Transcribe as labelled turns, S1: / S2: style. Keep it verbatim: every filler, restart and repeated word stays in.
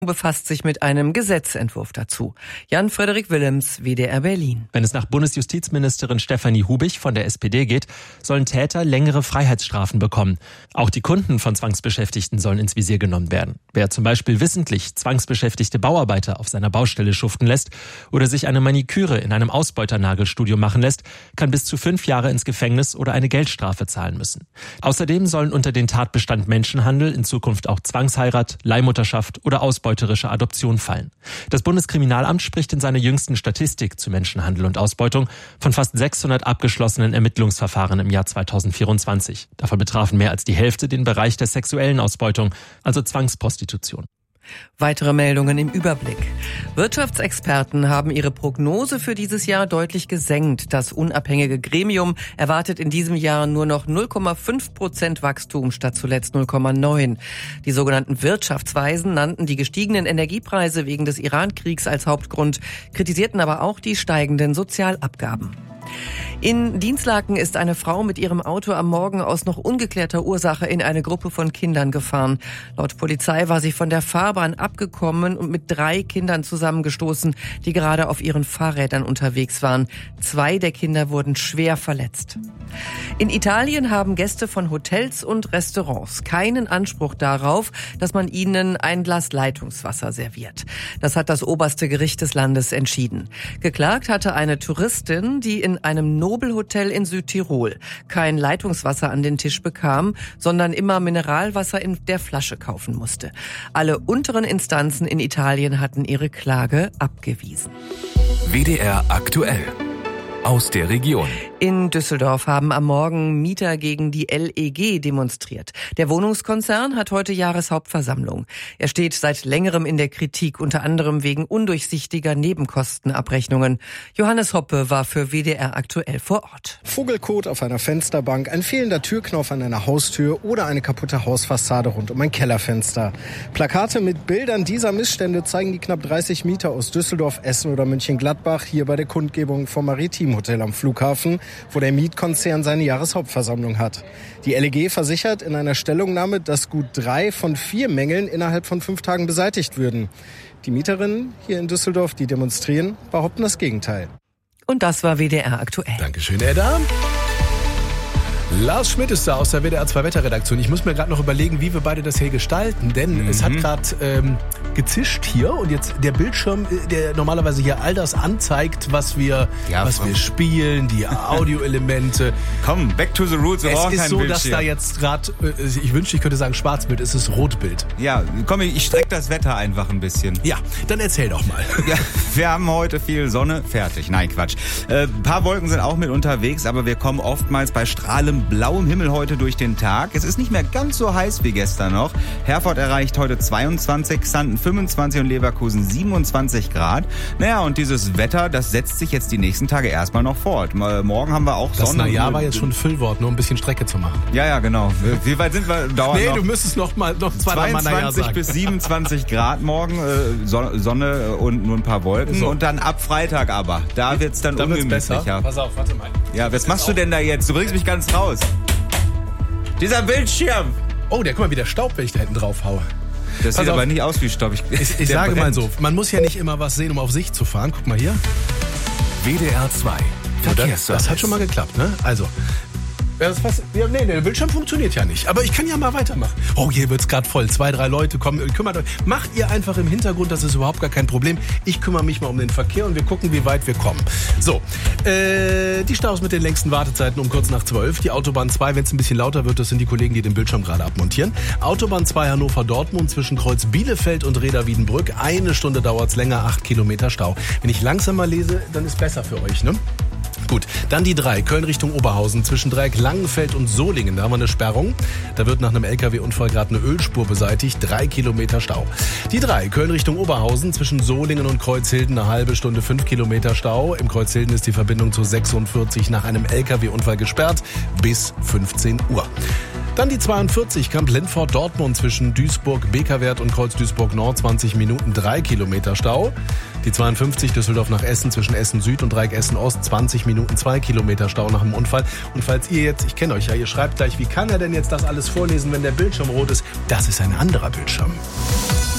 S1: befasst sich mit einem Gesetzentwurf dazu. Jan-Frederik Willems, W D R Berlin.
S2: Wenn es nach Bundesjustizministerin Stefanie Hubich von der S P D geht, sollen Täter längere Freiheitsstrafen bekommen. Auch die Kunden von Zwangsbeschäftigten sollen ins Visier genommen werden. Wer zum Beispiel wissentlich zwangsbeschäftigte Bauarbeiter auf seiner Baustelle schuften lässt oder sich eine Maniküre in einem Ausbeuternagelstudio machen lässt, kann bis zu fünf Jahre ins Gefängnis oder eine Geldstrafe zahlen müssen. Außerdem sollen unter den Tatbestand Menschenhandel in Zukunft auch Zwangsheirat, Leihmutterschaft oder Ausbeuterische Adoption fallen. Das Bundeskriminalamt spricht in seiner jüngsten Statistik zu Menschenhandel und Ausbeutung von fast sechshundert abgeschlossenen Ermittlungsverfahren im Jahr zweitausendvierundzwanzig. Davon betrafen mehr als die Hälfte den Bereich der sexuellen Ausbeutung, also Zwangsprostitution.
S1: Weitere Meldungen im Überblick. Wirtschaftsexperten haben ihre Prognose für dieses Jahr deutlich gesenkt. Das unabhängige Gremium erwartet in diesem Jahr nur noch null Komma fünf Prozent Wachstum statt zuletzt null Komma neun. Die sogenannten Wirtschaftsweisen nannten die gestiegenen Energiepreise wegen des Iran-Kriegs als Hauptgrund, kritisierten aber auch die steigenden Sozialabgaben. In Dinslaken ist eine Frau mit ihrem Auto am Morgen aus noch ungeklärter Ursache in eine Gruppe von Kindern gefahren. Laut Polizei war sie von der Fahrbahn abgekommen und mit drei Kindern zusammengestoßen, die gerade auf ihren Fahrrädern unterwegs waren. Zwei der Kinder wurden schwer verletzt. In Italien haben Gäste von Hotels und Restaurants keinen Anspruch darauf, dass man ihnen ein Glas Leitungswasser serviert. Das hat das oberste Gericht des Landes entschieden. Geklagt hatte eine Touristin, die in einem Nobelhotel in Südtirol kein Leitungswasser an den Tisch bekam, sondern immer Mineralwasser in der Flasche kaufen musste. Alle unteren Instanzen in Italien hatten ihre Klage abgewiesen.
S3: W D R aktuell. Aus der Region.
S1: In Düsseldorf haben am Morgen Mieter gegen die L E G demonstriert. Der Wohnungskonzern hat heute Jahreshauptversammlung. Er steht seit längerem in der Kritik, unter anderem wegen undurchsichtiger Nebenkostenabrechnungen. Johannes Hoppe war für W D R aktuell vor Ort.
S4: Vogelkot auf einer Fensterbank, ein fehlender Türknauf an einer Haustür oder eine kaputte Hausfassade rund um ein Kellerfenster. Plakate mit Bildern dieser Missstände zeigen die knapp dreißig Mieter aus Düsseldorf, Essen oder Mönchengladbach hier bei der Kundgebung vom Maritim Hotel am Flughafen, wo der Mietkonzern seine Jahreshauptversammlung hat. Die L E G versichert in einer Stellungnahme, dass gut drei von vier Mängeln innerhalb von fünf Tagen beseitigt würden. Die Mieterinnen hier in Düsseldorf, die demonstrieren, behaupten das Gegenteil.
S1: Und das war W D R aktuell.
S5: Dankeschön, Edda. Lars Schmidt ist da aus der W D R zwei Wetterredaktion. Ich muss mir gerade noch überlegen, wie wir beide das hier gestalten, denn mhm. es hat gerade ähm, gezischt hier und jetzt der Bildschirm, der normalerweise hier all das anzeigt, was wir, ja, was wir spielen, die Audioelemente.
S6: Komm, back to the roots. Wir
S5: es ist so, dass da jetzt gerade, ich wünschte, ich könnte sagen Schwarzbild, es ist Rotbild.
S6: Ja, komm, ich strecke das Wetter einfach ein bisschen.
S5: Ja, dann erzähl doch mal.
S6: Ja, wir haben heute viel Sonne, fertig. Nein, Quatsch. Ein äh, paar Wolken sind auch mit unterwegs, aber wir kommen oftmals bei strahlendem blauem Himmel heute durch den Tag. Es ist nicht mehr ganz so heiß wie gestern noch. Herford erreicht heute zweiundzwanzig, Xanten fünfundzwanzig und Leverkusen siebenundzwanzig Grad. Naja, und dieses Wetter, das setzt sich jetzt die nächsten Tage erstmal noch fort. Morgen haben wir auch
S5: das
S6: Sonne.
S5: Das Naja war jetzt schon ein Füllwort, nur um ein bisschen Strecke zu machen.
S6: Ja, ja, genau. Wie weit sind wir? Dauert
S5: nee,
S6: noch
S5: du müsstest noch mal noch zweimal Naja sagen.
S6: zweiundzwanzig bis siebenundzwanzig Grad morgen, äh, Sonne und nur ein paar Wolken. So. Und dann ab Freitag aber. Da wird's dann da ungemütlicher.
S5: Pass auf, warte mal.
S6: Ja, was machst du denn da jetzt? Du bringst mich ganz raus. Dieser Bildschirm!
S5: Oh, der, guck mal, wie der Staub, wenn ich da hinten drauf haue.
S6: Das sieht aber nicht aus wie Staub. Ich,
S5: ich, ich sage brennt. mal so, man muss ja nicht immer was sehen, um auf Sicht zu fahren. Guck mal hier.
S3: W D R zwei.
S5: Das, das hat schon mal geklappt, ne? Also, das fast, ja, nee, der Bildschirm funktioniert ja nicht. Aber ich kann ja mal weitermachen. Oh, hier wird's gerade voll. Zwei, drei Leute kommen. Kümmert euch. Macht ihr einfach im Hintergrund, das ist überhaupt gar kein Problem. Ich kümmere mich mal um den Verkehr und wir gucken, wie weit wir kommen. So, äh, die Staus mit den längsten Wartezeiten um kurz nach zwölf. Die Autobahn zwei, wenn es ein bisschen lauter wird, das sind die Kollegen, die den Bildschirm gerade abmontieren. Autobahn zwei Hannover-Dortmund zwischen Kreuz Bielefeld und Reda-Wiedenbrück. Eine Stunde dauert's länger, acht Kilometer Stau. Wenn ich langsamer lese, dann ist besser für euch, ne? Gut, dann die drei, Köln Richtung Oberhausen, zwischen Dreieck Langenfeld und Solingen, da haben wir eine Sperrung. Da wird nach einem L K W-Unfall gerade eine Ölspur beseitigt, drei Kilometer Stau. Die drei, Köln Richtung Oberhausen, zwischen Solingen und Kreuzhilden, eine halbe Stunde, fünf Kilometer Stau. Im Kreuzhilden ist die Verbindung zu sechsundvierzig nach einem L K W-Unfall gesperrt, bis fünfzehn Uhr. Dann die zweiundvierzig, Kamp-Lindfort-Dortmund zwischen Duisburg-Bekerwert und Kreuz-Duisburg-Nord, zwanzig Minuten, drei Kilometer Stau. Die zweiundfünfzig, Düsseldorf nach Essen zwischen Essen-Süd und Dreieck Essen-Ost, zwanzig Minuten, zwei Kilometer Stau nach dem Unfall. Und falls ihr jetzt, ich kenne euch ja, ihr schreibt gleich, wie kann er denn jetzt das alles vorlesen, wenn der Bildschirm rot ist? Das ist ein anderer Bildschirm.